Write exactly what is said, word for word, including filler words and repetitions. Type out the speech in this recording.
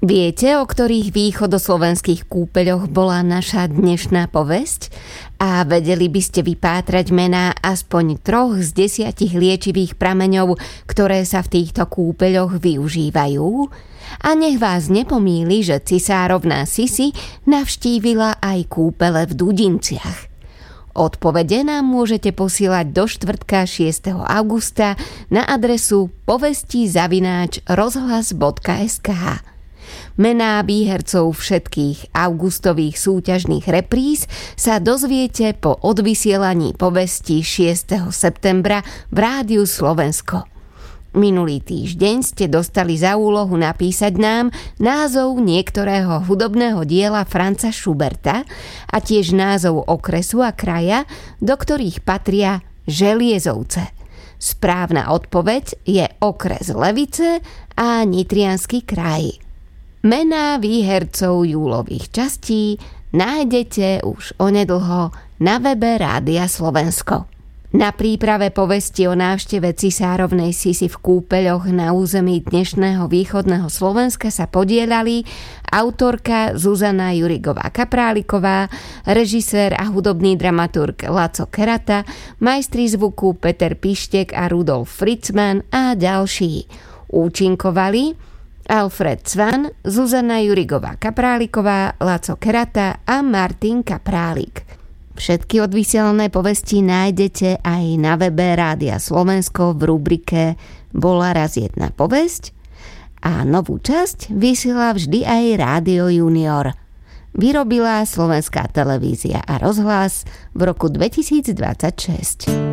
Viete, o ktorých východoslovenských kúpeľoch bola naša dnešná povesť? A vedeli by ste vypátrať mená aspoň troch z desiatich liečivých prameňov, ktoré sa v týchto kúpeľoch využívajú? A nech vás nepomýli, že cisárovná Sisi navštívila aj kúpele v Dudinciach. Odpovede nám môžete posielať do štvrtka šiesteho augusta na adresu povesti zavináč rozhlas bodka es ká. Mená výhercov všetkých augustových súťažných repríz sa dozviete po odvysielaní povesti šiesteho septembra v Rádiu Slovensko. Minulý týždeň ste dostali za úlohu napísať nám názov niektorého hudobného diela Franza Schuberta a tiež názov okresu a kraja, do ktorých patria Želiezovce. Správna odpoveď je okres Levice a Nitriansky kraj. Mená výhercov júlových častí nájdete už onedlho na webe Rádia Slovensko. Na príprave povesti o návšteve cisárovnej Sisi v kúpeľoch na území dnešného východného Slovenska sa podieľali autorka Zuzana Jurigová-Kapráliková, režisér a hudobný dramaturg Laco Kerata, majstri zvuku Peter Pištek a Rudolf Fritzman a ďalší. Účinkovali Alfred Cvan, Zuzana Jurigová-Kapráliková, Laco Kerata a Martin Kaprálik. Všetky odvysielané povesti nájdete aj na webe Rádia Slovensko v rubrike Bola raz jedna povesť a novú časť vysiela vždy aj Rádio Junior. Vyrobila Slovenská televízia a rozhlas v roku dvetisícdvadsaťšesť.